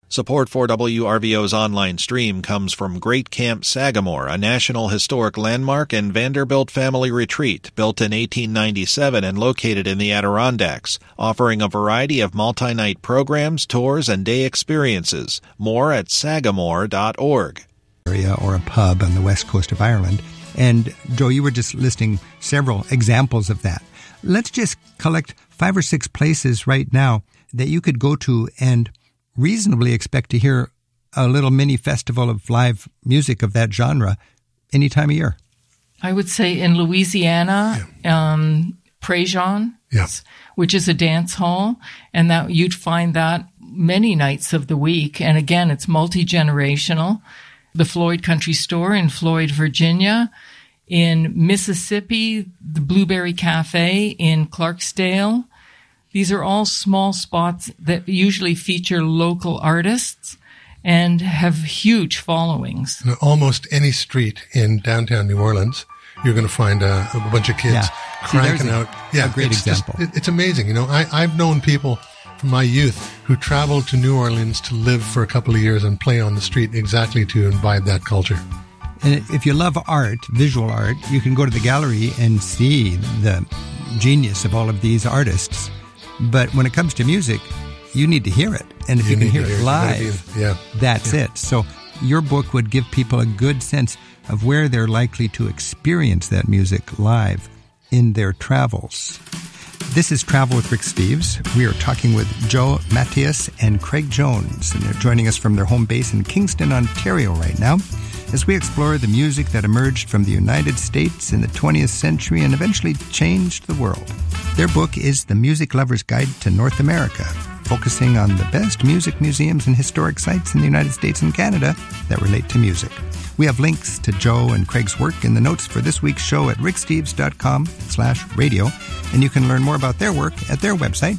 Support for WRVO's online stream comes from Great Camp Sagamore, a National Historic Landmark and Vanderbilt family retreat built in 1897 and located in the Adirondacks, offering a variety of multi-night programs, tours, and day experiences. More at sagamore.org. Area or a pub on the west coast of Ireland. And, Joe, you were just listing several examples of that. Let's just collect 5 or 6 places right now that you could go to and reasonably expect to hear a little mini festival of live music of that genre any time of year. I would say in Louisiana, Préjean, which is a dance hall, and that you'd find that many nights of the week. And again, it's multi-generational. The Floyd Country Store in Floyd, Virginia. In Mississippi, the Blueberry Cafe in Clarksdale. These are all small spots that usually feature local artists and have huge followings. Almost any street in downtown New Orleans, you're going to find a bunch of kids cranking out. A great example. It's amazing. You know, I've known people from my youth who traveled to New Orleans to live for a couple of years and play on the street exactly to imbibe that culture. And if you love art, visual art, you can go to the gallery and see the genius of all of these artists. But when it comes to music, you need to hear it. And if you can hear it live, that's it. So your book would give people a good sense of where they're likely to experience that music live in their travels. This is Travel with Rick Steves. We are talking with Joe Matthias and Craig Jones, and they're joining us from their home base in Kingston, Ontario right now, as we explore the music that emerged from the United States in the 20th century and eventually changed the world. Their book is The Music Lover's Guide to North America, focusing on the best music museums and historic sites in the United States and Canada that relate to music. We have links to Joe and Craig's work in the notes for this week's show at ricksteves.com/radio, and you can learn more about their work at their website,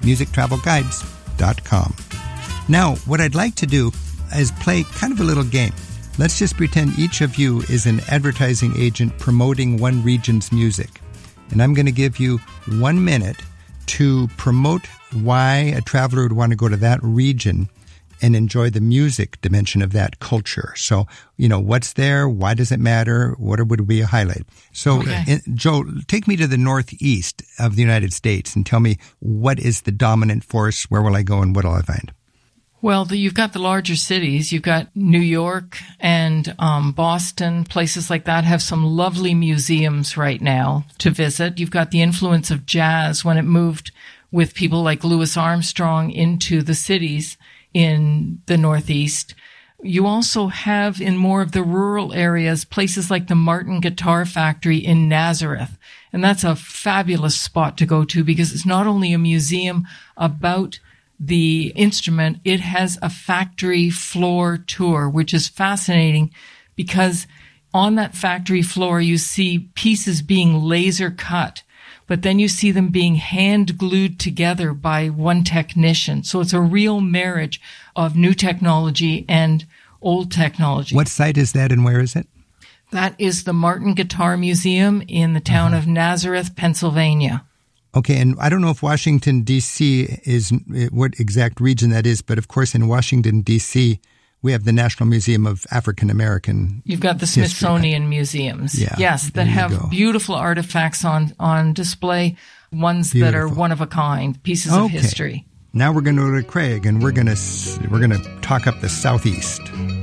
musictravelguides.com. Now, what I'd like to do is play kind of a little game. Let's just pretend each of you is an advertising agent promoting one region's music. And I'm going to give you 1 minute to promote why a traveler would want to go to that region and enjoy the music dimension of that culture. So, you know, what's there? Why does it matter? What would we highlight? So, Joe, take me to the northeast of the United States and tell me what is the dominant force? Where will I go and what will I find? Well, you've got the larger cities. You've got New York and Boston, places like that have some lovely museums right now to visit. You've got the influence of jazz when it moved with people like Louis Armstrong into the cities in the Northeast. You also have in more of the rural areas, places like the Martin Guitar Factory in Nazareth. And that's a fabulous spot to go to because it's not only a museum about the instrument, it has a factory floor tour, which is fascinating because on that factory floor, you see pieces being laser cut, but then you see them being hand glued together by one technician. So it's a real marriage of new technology and old technology. What site is that and where is it? That is the Martin Guitar Museum in the town of Nazareth, Pennsylvania. Okay, and I don't know if Washington, D.C. is what exact region that is, but of course in Washington, D.C., we have the National Museum of African American. You've got the Smithsonian museums, yes, that have beautiful artifacts on display, ones that are one of a kind, pieces of history. Now we're going to go to Craig, and we're going to talk up the Southeast.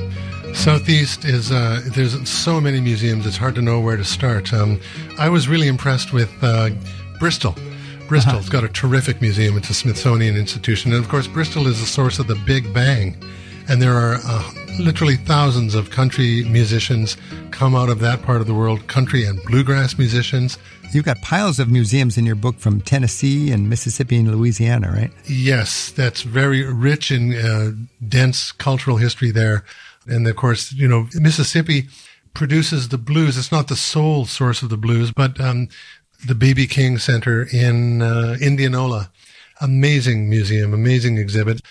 Southeast is there's so many museums; it's hard to know where to start. I was really impressed with Bristol. Bristol's got a terrific museum. It's a Smithsonian institution. And, of course, Bristol is the source of the Big Bang. And there are literally thousands of country musicians come out of that part of the world, country and bluegrass musicians. You've got piles of museums in your book from Tennessee and Mississippi and Louisiana, right? Yes, that's very rich in dense cultural history there. And, of course, you know, Mississippi produces the blues. It's not the sole source of the blues, but the B.B. King Center in Indianola. Amazing museum, amazing exhibit.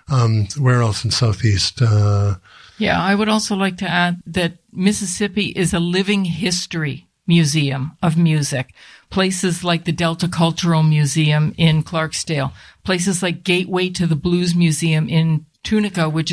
Where else in Southeast? Yeah, I would also like to add that Mississippi is a living history museum of music. Places like the Delta Cultural Museum in Clarksdale. Places like Gateway to the Blues Museum in Tunica, which